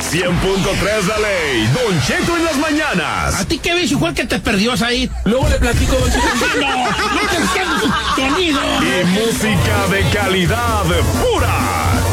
100.3 La Ley, Don Cheto en las mañanas. ¿A ti qué bicho fue el que te perdió ahí? Luego le platico, Don Cheto. No te sonido. Y música de calidad pura.